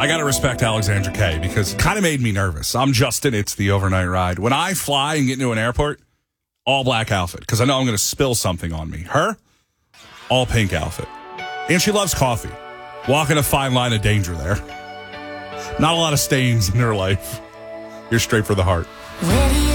I got to respect Alexandra Kay because it kind of made me nervous. I'm Justin. It's the overnight ride. When I fly and get into an airport, all black outfit because I know I'm going to spill something on me. Her, all pink outfit. And she loves coffee. Walking a fine line of danger there. Not a lot of stains in her life. You're straight for the heart.